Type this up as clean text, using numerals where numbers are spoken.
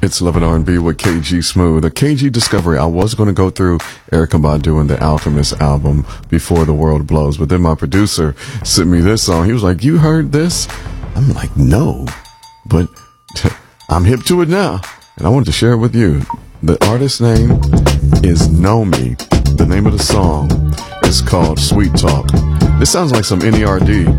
It's Love and R&B with KG Smooth. A KG Discovery. I was going to go through Erykah Badu and the Alchemist album Before the World Blows, but then my producer sent me this song. He was like, "You heard this?" I'm like, "No, but I'm hip to it now, and I wanted to share it with you." The artist's name is Nomi. The name of the song is called Sweet Talk. This sounds like some NERD.